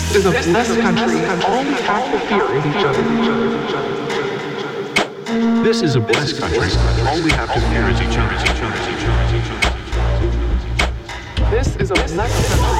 is a blessed country. All we have to fear is each other. This is a blessed country. All we have to fear is each other. This is a blessed country.